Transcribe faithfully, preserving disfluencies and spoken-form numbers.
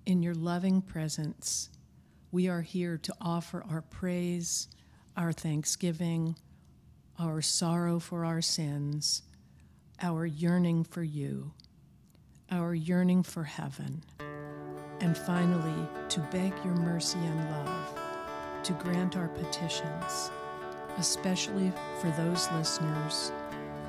In your loving presence, we are here to offer our praise, our thanksgiving, our sorrow for our sins, our yearning for you, our yearning for heaven, and finally, to beg your mercy and love to grant our petitions, especially for those listeners